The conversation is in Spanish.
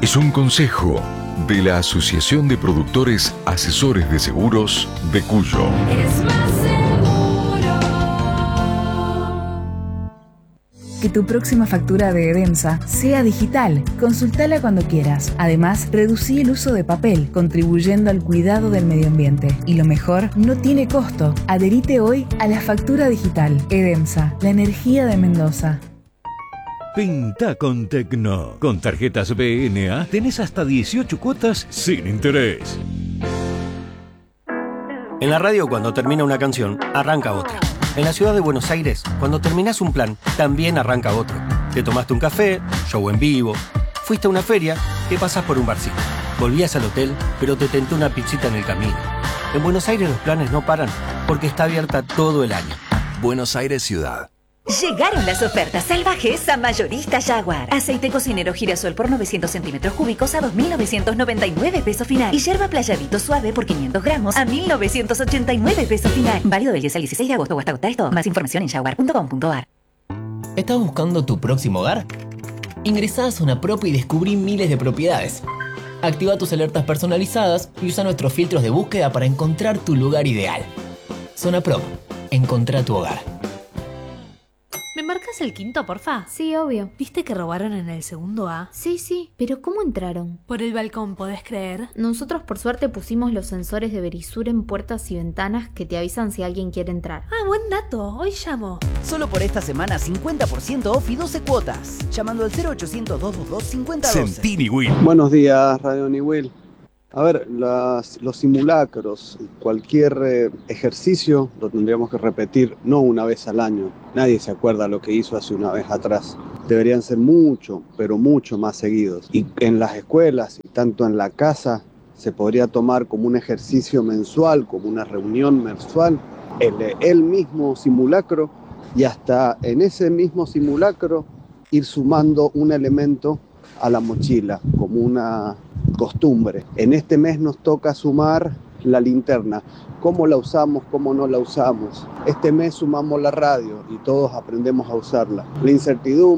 Es un consejo de la Asociación de Productores Asesores de Seguros de Cuyo. Es más seguro. Que tu próxima factura de Edemsa sea digital. Consultala cuando quieras. Además, reducí el uso de papel, contribuyendo al cuidado del medio ambiente. Y lo mejor, no tiene costo. Adherite hoy a la factura digital. Edemsa, la energía de Mendoza. Pinta con Tecno. Con tarjetas BNA tenés hasta 18 cuotas sin interés. En la radio, cuando termina una canción, arranca otra. En la ciudad de Buenos Aires, cuando terminás un plan, también arranca otro. Te tomaste un café, show en vivo, fuiste a una feria, que pasás por un barcito. Volvías al hotel, pero te tentó una pizzita en el camino. En Buenos Aires los planes no paran, porque está abierta todo el año. Buenos Aires Ciudad. Llegaron las ofertas salvajes a Mayorista Jaguar. Aceite cocinero girasol por 900 centímetros cúbicos a 2.999 pesos final. Y yerba playadito suave por 500 gramos a 1.989 pesos final. Válido del 10 al 16 de agosto o hasta agotar esto. Más información en jaguar.com.ar. ¿Estás buscando tu próximo hogar? Ingresá a Zona Prop y descubrí miles de propiedades. Activa tus alertas personalizadas y usa nuestros filtros de búsqueda para encontrar tu lugar ideal. Zona Prop. Encontrá tu hogar. ¿Me marcas el quinto, porfa? Sí, obvio. ¿Viste que robaron en el segundo A? Sí, pero ¿cómo entraron? Por el balcón, ¿podés creer? Nosotros por suerte pusimos los sensores de Verisur en puertas y ventanas que te avisan si alguien quiere entrar. Ah, buen dato. Hoy llamo. Solo por esta semana 50% off y 12 cuotas. Llamando al 0800-222-5012. Sentí Niwil. Buenos días, Radio Niwil. A ver, los simulacros, cualquier ejercicio lo tendríamos que repetir no una vez al año. Nadie se acuerda lo que hizo hace una vez atrás. Deberían ser mucho, pero mucho más seguidos. Y en las escuelas y tanto en la casa se podría tomar como un ejercicio mensual, como una reunión mensual, el mismo simulacro, y hasta en ese mismo simulacro ir sumando un elemento a la mochila, como una costumbre. En este mes nos toca sumar la linterna. ¿Cómo la usamos? ¿Cómo no la usamos? Este mes sumamos la radio y todos aprendemos a usarla. La incertidumbre